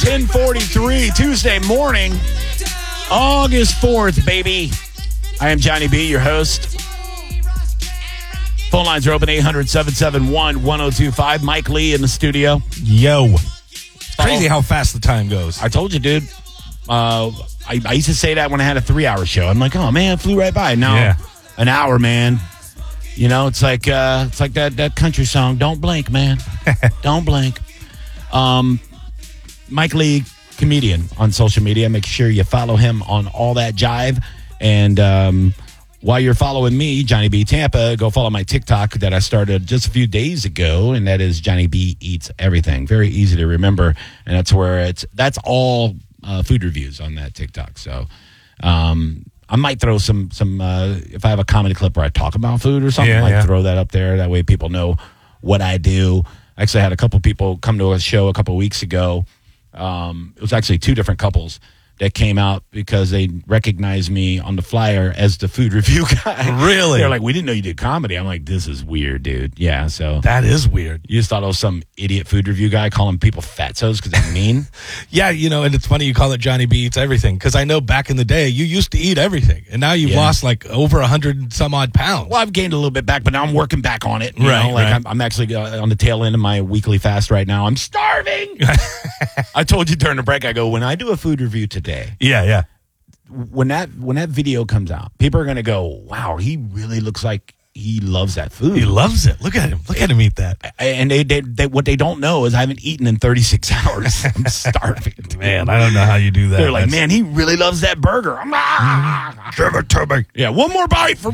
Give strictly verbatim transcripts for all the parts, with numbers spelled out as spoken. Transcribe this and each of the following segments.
ten forty-three, Tuesday morning, August fourth, baby. I am Johnny B, your host. Phone lines are open, eight hundred, seven seven one, one oh two five. Mike Lee in the studio. Yo. Crazy how fast the time goes. I told you, dude. Uh, I, I used to say that when I had a three-hour show. I'm like, oh, man, it flew right by. Now, yeah. an hour, man. You know, it's like uh, it's like that, that country song, Don't Blink, man. Don't blink. Um, Mike Lee, comedian on social media. Make sure you follow him on all that jive. And um, while you're following me, Johnny B Tampa, go follow my TikTok that I started just a few days ago, and that is Johnny B Eats Everything. Very easy to remember, and that's where it's that's all uh, food reviews on that TikTok. So um, I might throw some some uh, if I have a comedy clip where I talk about food or something, yeah, I might yeah. throw that up there. That way, people know what I do. I actually had a couple people come to a show a couple weeks ago. Um, it was actually two different couples that came out because they recognized me on the flyer as the food review guy. Really? They're like, we didn't know you did comedy. I'm like, this is weird, dude. Yeah, so. That is weird. You just thought I was some idiot food review guy calling people fatzos because they're mean? Yeah, you know, and it's funny you call it Johnny B Eats Everything, because I know back in the day you used to eat everything, and now you've Yeah. lost like over a hundred some odd pounds. Well, I've gained a little bit back, but now I'm working back on it. You Right, know, like right. I'm, I'm actually uh, on the tail end of my weekly fast right now. I'm starving. I told you during the break, I go, when I do a food review today, Yeah, yeah. when that when that video comes out, people are going to go, wow, he really looks like he loves that food. He loves it. Look at him. Look at him eat that. And they, they, they what they don't know is I haven't eaten in thirty-six hours. I'm starving. Man, I don't know how you do that. They're like, That's- man, he really loves that burger. I'm, ah, Give it to me. yeah, one more bite for.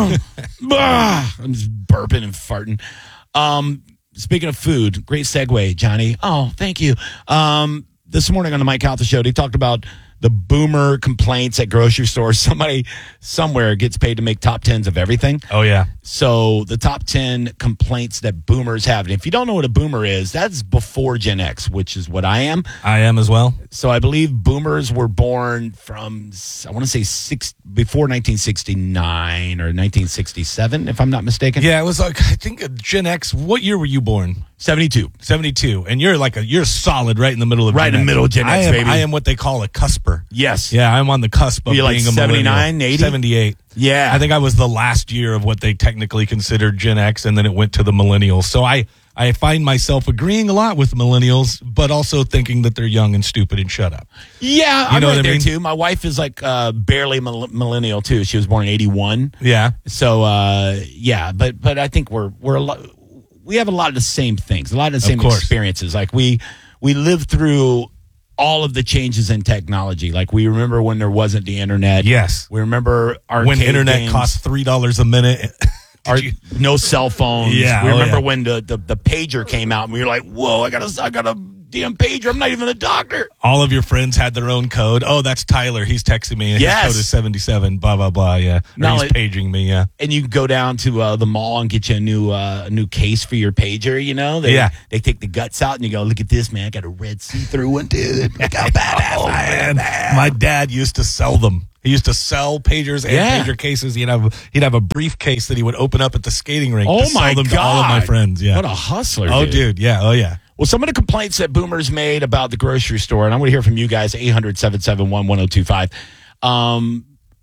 ah, I'm just burping and farting. Um, speaking of food, great segue, Johnny. Oh, thank you. Um, this morning on the Mike Calta Show, they talked about the boomer complaints at grocery stores. Somebody somewhere gets paid to make top tens of everything. Oh, yeah. So the top ten complaints that boomers have. And if you don't know what a boomer is, that's before Gen X, which is what I am. I am as well. So I believe boomers were born from, I want to say six before nineteen sixty-nine or nineteen sixty-seven, if I'm not mistaken. Yeah, it was like, I think uh, Gen X. What year were you born? seventy-two. seventy-two. And you're like a, you're solid right in the middle of Right in Gen the X. middle of Gen X, I am, baby. I am what they call a cusper. Yes. Yeah, I'm on the cusp of You're like being a seventy-nine, millennial. eighty? seventy-eight. Yeah. I think I was the last year of what they technically considered Gen X, and then it went to the millennials. So I, I find myself agreeing a lot with millennials, but also thinking that they're young and stupid and shut up. Yeah, You I'm know right what I there mean? too. My wife is like uh, barely mill- millennial too. She was born in eighty-one. Yeah. So uh, yeah, but but I think we're we're a lot, we have a lot of the same things, a lot of the same course. experiences. Like we we lived through all of the changes in technology. Like we remember when there wasn't the internet. Yes. We remember arcade When internet games, cost three dollars a minute. our, you- no cell phones. Yeah, We oh, remember yeah. when the, the the pager came out and we were like, whoa, I got a I got a damn pager. I'm not even a doctor. All of your friends had their own code. Oh, that's Tyler. He's texting me. And Yes. His code is seventy-seven, blah, blah, blah. Yeah. Or No, he's it- paging me. Yeah. And you go down to uh, the mall and get you a new uh, a new case for your pager, you know? They, Yeah. They take the guts out and you go, look at this, man. I got a red see-through one, dude. Look how badass Oh, I am. man. My dad used to sell them. He used to sell pagers and Yeah. pager cases. He'd have he'd have a briefcase that he would open up at the skating rink Oh, to sell my them God. to all of my friends. Yeah. What a hustler, oh, dude. dude. Yeah. Oh, yeah. Well, some of the complaints that boomers made about the grocery store, and I want to hear from you guys, eight hundred, seven seven one, one oh two five. Um,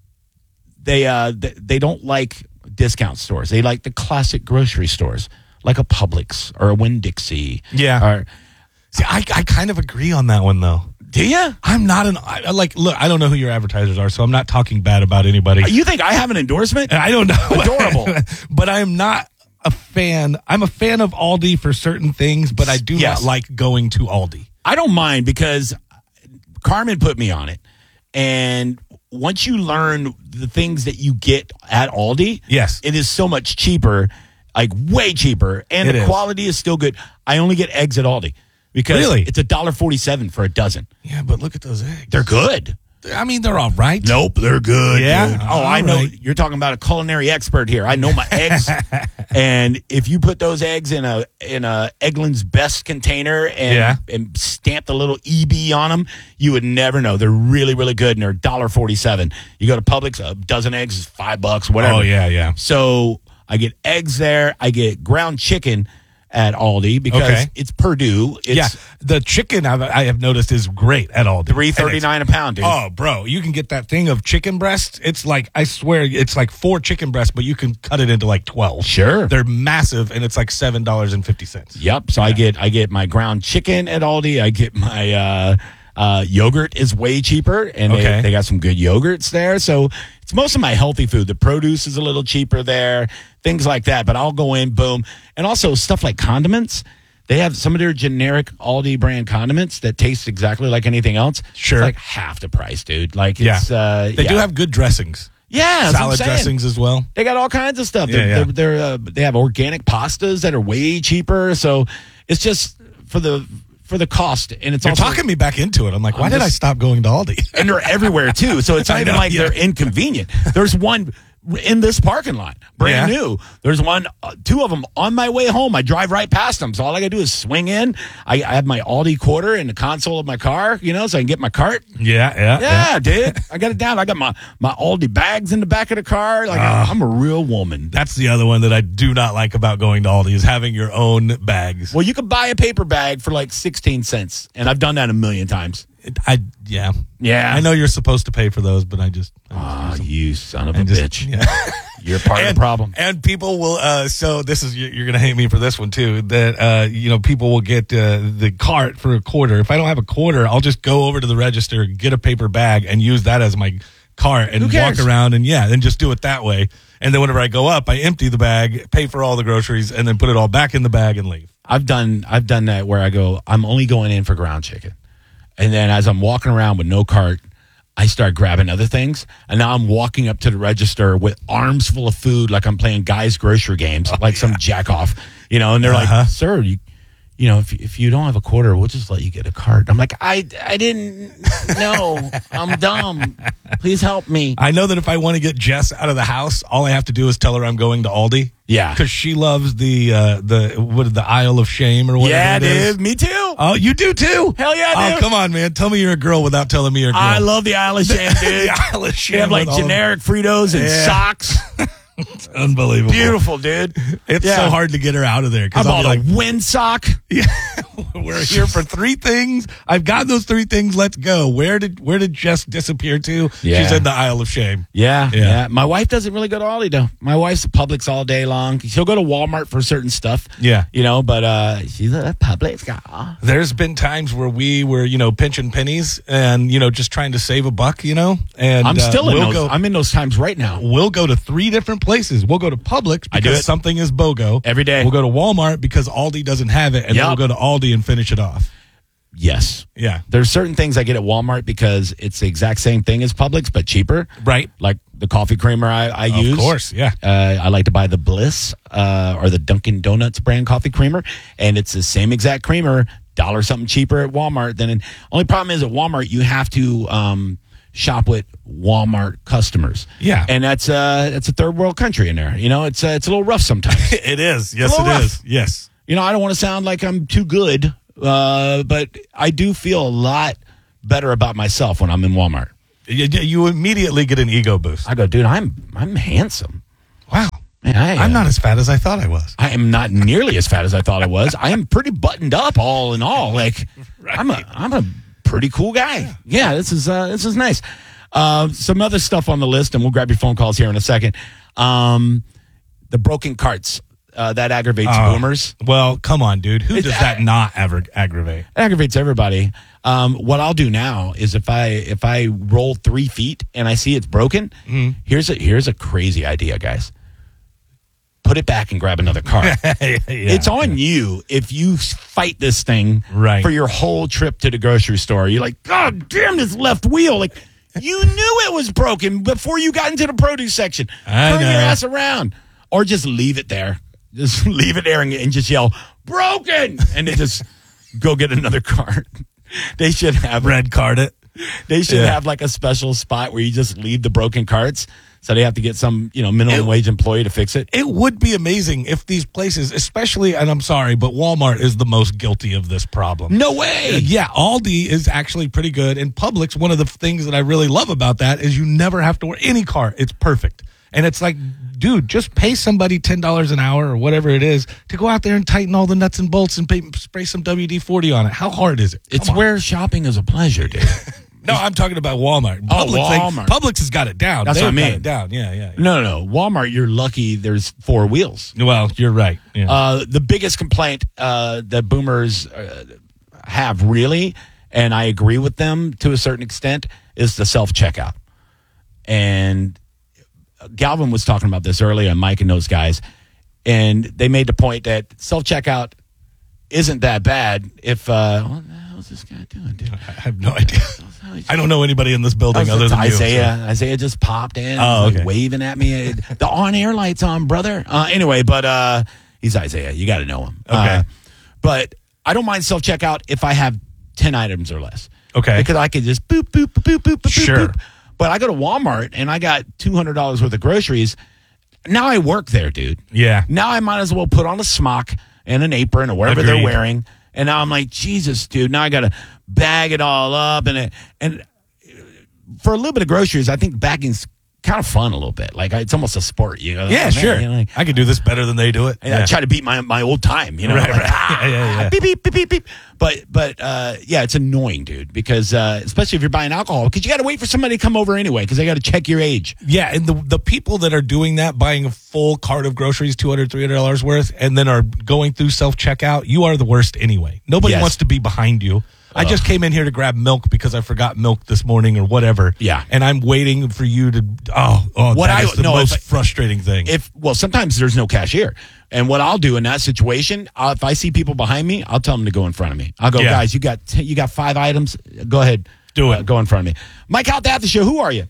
they, uh, they, they don't like discount stores. They like the classic grocery stores, like a Publix or a Winn-Dixie. Yeah. Or, See, I, I kind of agree on that one, though. do you? I'm not an, I, I like, look, I don't know who your advertisers are, so I'm not talking bad about anybody. You think I have an endorsement? I don't know. Adorable. But I am not a fan. I'm a fan of Aldi for certain things, but I do Yes. not like going to Aldi. I don't mind because Carmen put me on it. And once you learn the things that you get at Aldi, Yes. it is so much cheaper, like way cheaper. And It the is. quality is still good. I only get eggs at Aldi because Really? it's one dollar forty-seven for a dozen. Yeah, but look at those eggs. They're good. I mean, they're all right. Nope, they're good. Yeah? dude. Oh, I All know. right. You're talking about a culinary expert here. I know my eggs, and if you put those eggs in a in a Eggland's Best container and Yeah. and stamp the little E B on them, you would never know. They're really really good, and they're one dollar forty-seven. You go to Publix, a dozen eggs is five bucks, whatever. Oh, yeah, yeah. So I get eggs there. I get ground chicken at Aldi because Okay. it's Purdue. It's yeah, the chicken I've, I have noticed is great at Aldi. three thirty-nine a pound, dude. Oh, bro, you can get that thing of chicken breast. It's like, I swear, it's like four chicken breasts, but you can cut it into like twelve. Sure. They're massive, and it's like seven dollars and fifty cents. Yep. So I get I get my ground chicken at Aldi. I get my uh, uh, yogurt is way cheaper, and Okay. they, they got some good yogurts there. So it's most of my healthy food. The produce is a little cheaper there, things like that. But I'll go in, boom, and also stuff like condiments. They have some of their generic Aldi brand condiments that taste exactly like anything else. Sure. It's like half the price, dude. Like Yeah. it's uh, They yeah. do have good dressings. yeah, that's what I'm Salad saying. dressings as well. They got all kinds of stuff. Yeah, They're, yeah. they're, they're, uh, they have organic pastas that are way cheaper. So it's just for the for the cost, and it's You're also talking me back into it. I'm like, why I'm did I just- stop going to Aldi? and they're everywhere too. So it's not I even know, like yeah. they're inconvenient. There's one in this parking lot, brand Yeah. new. There's one, uh, two of them on my way home. I drive right past them, so all I gotta do is swing in. I, I have my Aldi quarter in the console of my car, you know, so I can get my cart. yeah, yeah, Yeah, dude, I got it down. I got my my Aldi bags in the back of the car. Like Ah. I'm a real woman. That's the other one that I do not like about going to Aldi is having your own bags. Well, you could buy a paper bag for like sixteen cents, and I've done that a million times. It- I yeah Yeah. I know you're supposed to pay for those, but I just, I Ah, just use them. you son of a I just- bitch. yeah. You're part of the problem. And people will. Uh, so this is you're, you're going to hate me for this one too. That uh, you know, people will get uh, the cart for a quarter. If I don't have a quarter, I'll just go over to the register, get a paper bag, and use that as my cart and Who walk cares? around and yeah, then just do it that way. And then whenever I go up, I empty the bag, pay for all the groceries, and then put it all back in the bag and leave. I've done I've done that where I go, I'm only going in for ground chicken. And then as I'm walking around with no cart, I start grabbing other things. And now I'm walking up to the register with arms full of food like I'm playing guys' grocery games, like some jack off. You know, and they're Uh-huh. like, sir, you you know, if if you don't have a quarter, we'll just let you get a cart. I'm like, I I didn't know. I'm dumb. Please help me. I know that if I want to get Jess out of the house, all I have to do is tell her I'm going to Aldi. Yeah. Because she loves the uh, the what the aisle of shame or whatever. Yeah, it is. dude. Me too. Oh, you do too? Hell yeah, Oh, dude. come on, man. Tell me you're a girl without telling me you're a girl. I love the Isle of Shame, dude. the aisle of shame. They have like with all of- generic Fritos and Yeah. socks. It's unbelievable. Beautiful, dude. It's Yeah. so hard to get her out of there I because I'll bought be a like, wind sock. yeah, we're here for three things. I've got those three things. Let's go. Where did where did Jess disappear to? Yeah. She's in the aisle of shame. Yeah, Yeah. yeah, My wife doesn't really go to Aldi though. My wife's at Publix all day long. She'll go to Walmart for certain stuff. Yeah. you know, but uh, she's a Publix guy. There's been times where we were, you know, pinching pennies and, you know, just trying to save a buck, you know. And I'm uh, still in we'll those. go. I'm in those times right now. We'll go to three different places. We'll go to Publix I do because it. something is BOGO. Every day. We'll go to Walmart because Aldi doesn't have it, and then Yep. we'll go to Aldi and finish it off. Yes, Yeah. there's certain things I get at Walmart because it's the exact same thing as Publix but cheaper. Right. Like the coffee creamer I, I Of use. course, yeah. Uh, I like to buy the Bliss uh, or the Dunkin' Donuts brand coffee creamer, and it's the same exact creamer, dollar something cheaper at Walmart. Than in, only problem is at Walmart you have to um, shop with Walmart customers. Yeah. and that's uh, that's a third world country in there. You know, it's uh, it's a little rough sometimes. It is. Yes, a it little is. rough. Yes. You know, I don't want to sound like I'm too good, uh, but I do feel a lot better about myself when I'm in Walmart. You, you immediately get an ego boost. I go, dude, I'm I'm handsome. Wow. Man, I, I'm uh, not as fat as I thought I was. I am not nearly as fat as I thought I was. I am pretty buttoned up, all in all. Like I'm a I'm a pretty cool guy. Yeah, this is uh, this is nice. Uh, some other stuff on the list, and we'll grab your phone calls here in a second. Um, the broken carts uh, that aggravates Oh. boomers. Well, come on, dude. Who It's does that not ever aggravate? It aggravates everybody. Um, what I'll do now is if I if I roll three feet and I see it's broken, Mm-hmm. here's a here's a crazy idea, guys. Put it back and grab another car. It's on you if you fight this thing Right. for your whole trip to the grocery store. You're like, God damn this left wheel. Like, you knew it was broken before you got into the produce section. I Turn your know. ass around. Or just leave it there. Just leave it there and, and just yell, broken! And then just go get another cart. They should have Red card it. they should Yeah. have like a special spot where you just leave the broken carts. So they have to get some, you know, minimum It- wage employee to fix it. It would be amazing if these places, especially, and I'm sorry, but Walmart is the most guilty of this problem. No way. Yeah, Aldi is actually pretty good. And Publix, one of the things that I really love about that is you never have to wear any cart. It's perfect. And it's like dude, just pay somebody ten dollars an hour or whatever it is to go out there and tighten all the nuts and bolts and pay, spray some W D forty on it. How hard is it? It's where shopping is a pleasure, dude. No, I'm talking about Walmart. Oh, Publix, Walmart. Like, Publix has got it down. That's They've what I mean. got it down. Yeah, yeah, yeah. No, no, no. Walmart, you're lucky there's four wheels. Well, you're right. Yeah. Uh, the biggest complaint uh, that boomers uh, have, really, and I agree with them to a certain extent, is the self-checkout. And Galvin was talking about this earlier, and Mike and those guys, and they made the point that self-checkout isn't that bad if, uh, what the hell is this guy doing, dude? I have no idea. I don't know anybody in this building other than Isaiah. you. So. Isaiah just popped in, oh, okay. like waving at me. The on-air light's on, brother. Uh, anyway, but uh, he's Isaiah. You got to know him. Okay. Uh, but I don't mind self-checkout if I have ten items or less. Okay. Because I can just boop, boop, boop, boop, boop, boop, sure. boop. But I go to Walmart and I got two hundred dollars worth of groceries. Now I work there, dude. Yeah. Now I might as well put on a smock and an apron or whatever Agreed. they're wearing. And now I'm like, Jesus, dude, now I got to bag it all up. And, it, and for a little bit of groceries, I think bagging's kind of fun a little bit. Like, it's almost a sport, you know? Yeah, Man, sure. you know, like, I could do this better than they do it. And yeah. I try to beat my my old time, you know? Right, like, right. ah, Yeah, yeah, yeah. Beep, beep, beep, beep, beep. But, but uh, yeah, it's annoying, dude, because uh, especially if you're buying alcohol, because you got to wait for somebody to come over anyway, because they got to check your age. Yeah, and the the people that are doing that, buying a full cart of groceries, two hundred dollars, three hundred dollars worth, and then are going through self-checkout, you are the worst anyway. Nobody Yes. wants to be behind you. I just came in here to grab milk because I forgot milk this morning or whatever. Yeah. And I'm waiting for you to, oh, oh What that I- is the no, most if I- frustrating thing. If well, sometimes there's no cashier, and what I'll do in that situation, uh, if I see people behind me, I'll tell them to go in front of me. I'll go, Yeah. guys, you got t- you got five items. Go ahead, Do it. Uh, go in front of me. Mike out at the show. Who are you?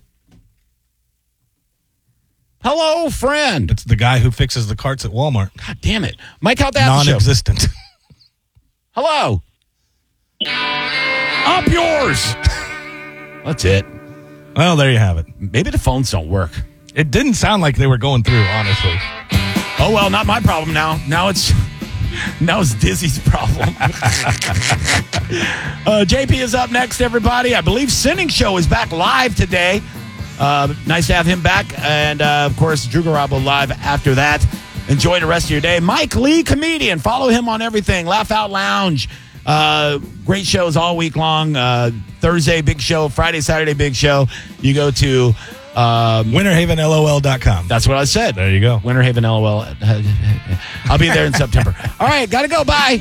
Hello, friend. It's the guy who fixes the carts at Walmart. God damn it, Mike out at the show. Non-existent. Hello. Up yours. That's it. Well, there you have it. Maybe the phones don't work. It didn't sound like they were going through, honestly. Oh well, not my problem now. Now it's now it's Dizzy's problem. uh, J P is up next, everybody. I believe Sinning Show is back live today. Uh, nice to have him back, and uh, of course, Drew Garabo live after that. Enjoy the rest of your day. Mike Lee, comedian. Follow him on everything. Laugh Out Lounge. Uh, great shows all week long. Uh, Thursday, big show. Friday, Saturday, big show. You go to um, winter haven L O L dot com. That's what I said. There you go. Winter Haven L O L. I'll be there in September. All right, gotta go. Bye.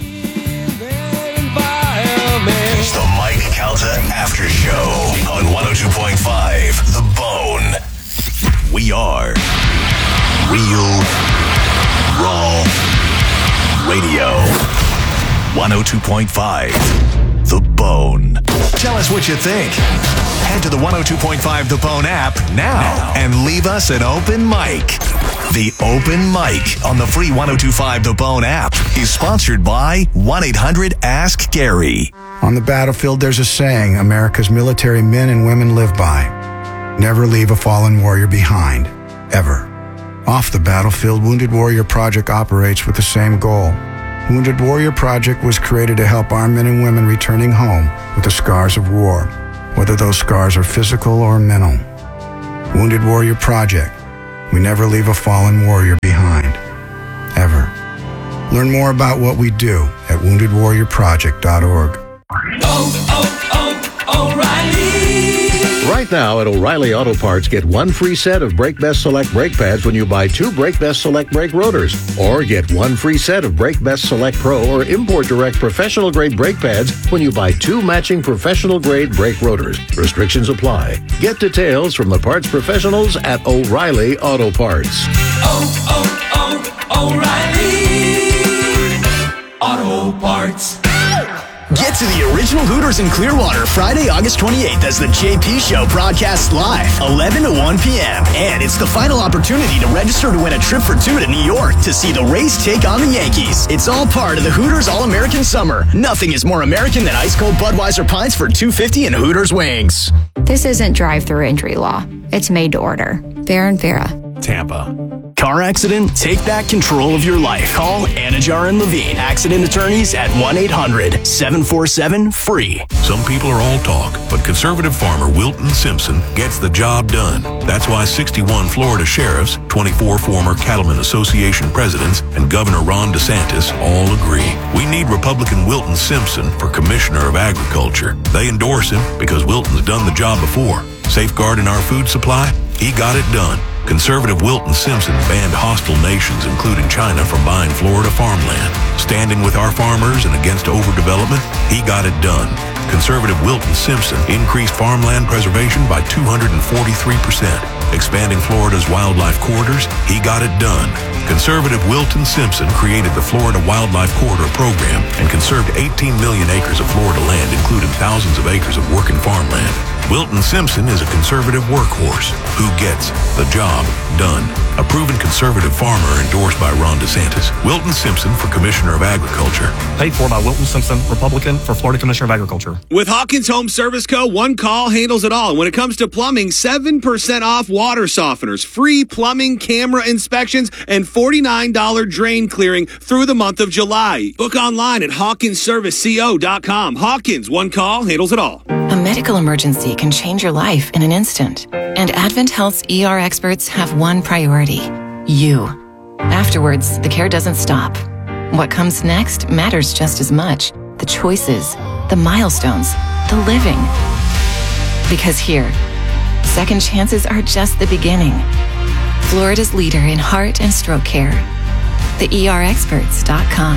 It's the Mike Calta After Show on one oh two point five The Bone. We are Real Raw Radio. one oh two point five The Bone. Tell us what you think. Head to the one oh two point five The Bone app now and leave us an open mic. The Open Mic on the free one oh two five The Bone app is sponsored by one eight hundred ask Gary. On the battlefield, there's a saying America's military men and women live by. Never leave a fallen warrior behind, ever. Off the battlefield, Wounded Warrior Project operates with the same goal. Wounded Warrior Project was created to help our men and women returning home with the scars of war, whether those scars are physical or mental. Wounded Warrior Project. We never leave a fallen warrior behind, ever. Learn more about what we do at wounded warrior project dot org. Oh, oh, O'Reilly. Right now at O'Reilly Auto Parts, get one free set of Brake Best Select brake pads when you buy two Brake Best Select brake rotors. Or get one free set of Brake Best Select Pro or Import Direct professional grade brake pads when you buy two matching professional grade brake rotors. Restrictions apply. Get details from the parts professionals at O'Reilly Auto Parts. Oh, oh, oh, O'Reilly Auto Parts. Get to the original Hooters in Clearwater Friday, August twenty-eighth as the J P Show broadcasts live, eleven to one p.m. And it's the final opportunity to register to win a trip for two to New York to see the Rays take on the Yankees. It's all part of the Hooters All-American Summer. Nothing is more American than ice-cold Budweiser pints for two dollars and fifty cents and Hooters wings. This isn't drive-through injury law. It's made to order. Vera and Vera. Tampa. Car accident? Take back control of your life. Call Anajar and Levine, accident attorneys at one eight hundred seven four seven free. Some people are all talk, but conservative farmer Wilton Simpson gets the job done. That's why sixty-one Florida sheriffs, twenty-four former Cattlemen Association presidents, and Governor Ron DeSantis all agree. We need Republican Wilton Simpson for Commissioner of Agriculture. They endorse him because Wilton's done the job before. Safeguarding our food supply? He got it done. Conservative Wilton Simpson banned hostile nations, including China, from buying Florida farmland. Standing with our farmers and against overdevelopment, he got it done. Conservative Wilton Simpson increased farmland preservation by two hundred forty-three percent. Expanding Florida's wildlife corridors, he got it done. Conservative Wilton Simpson created the Florida Wildlife Corridor Program and conserved eighteen million acres of Florida land, including thousands of acres of working farmland. Wilton Simpson is a conservative workhorse who gets the job done. A proven conservative farmer endorsed by Ron DeSantis. Wilton Simpson for Commissioner of Agriculture. Paid for by Wilton Simpson, Republican, for Florida Commissioner of Agriculture. With Hawkins Home Service Co., one call handles it all. And when it comes to plumbing, seven percent off water softeners, free plumbing camera inspections, and forty-nine dollars drain clearing through the month of July. Book online at hawkins service co dot com. Hawkins, one call handles it all. A medical emergency can change your life in an instant. And Advent Health's E R experts have one priority: you. Afterwards, the care doesn't stop. What comes next matters just as much. The choices, the milestones, the living. Because here, second chances are just the beginning. Florida's leader in heart and stroke care. the E R experts dot com.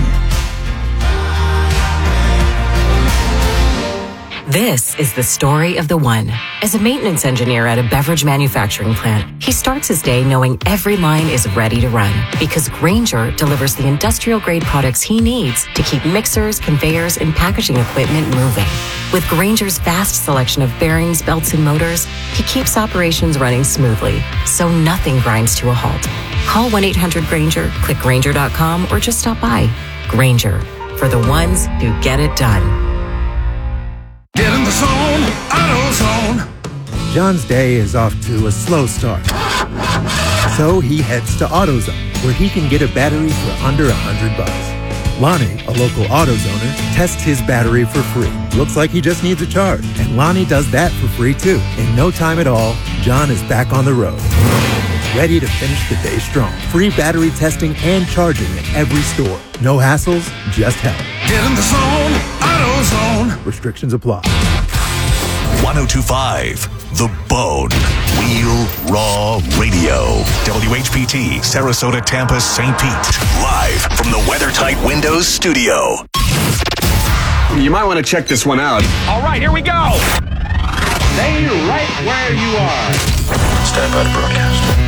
This is the story of the one. As a maintenance engineer at a beverage manufacturing plant, he starts his day knowing every line is ready to run because Grainger delivers the industrial-grade products he needs to keep mixers, conveyors, and packaging equipment moving. With Grainger's vast selection of bearings, belts, and motors, he keeps operations running smoothly, so nothing grinds to a halt. Call one eight hundred Grainger, click Grainger dot com, or just stop by. Grainger, for the ones who get it done. Get in the zone, AutoZone. John's day is off to a slow start. So he heads to AutoZone, where he can get a battery for under a hundred bucks. Lonnie, a local AutoZoner, tests his battery for free. Looks like he just needs a charge, and Lonnie does that for free too. In no time at all, John is back on the road, ready to finish the day strong. Free battery testing and charging at every store. No hassles, just help. Get in the zone, AutoZone. Restrictions apply. one oh two point five The Bone. Real Raw Radio. W H P T, Sarasota, Tampa, Saint Pete. Live from the WeatherTight Windows studio. You might want to check this one out. All right, here we go. Stay right where you are. Stand by to broadcast.